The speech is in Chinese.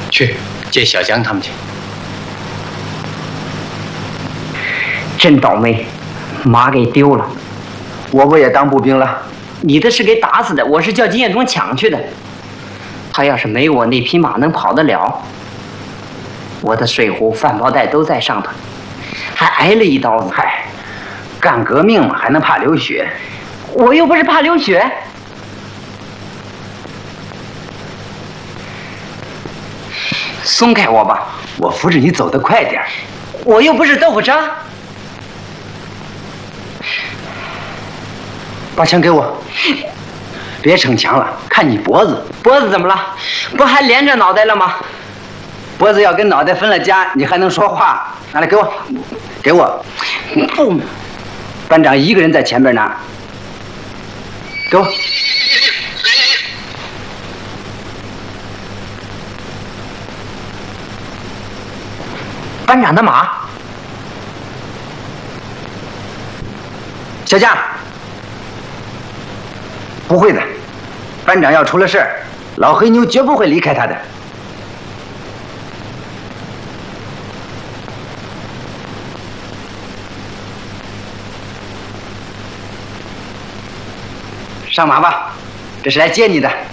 去接小江他们去。 真倒霉，马给丢了。 我不也当步兵了？ 你的是给打死的，我是叫金彦忠抢去的。他要是没我那匹马，能跑得了？我的水壶、饭包袋都在上头，还挨了一刀子。 嗨，干革命嘛，还能怕流血？ 我又不是怕流血。松开我吧， 我扶着你走得快点。 我又不是豆腐渣。 把枪给我，别逞强了，看你脖子。 脖子怎么了？不还连着脑袋了吗？ 脖子要跟脑袋分了家，你还能说话？拿来给我，给我。不，班长一个人在前边拿。给我。 班长的马。 小将。不会的，班长要出了事儿，老黑妞绝不会离开他的。上马吧，这是来接你的。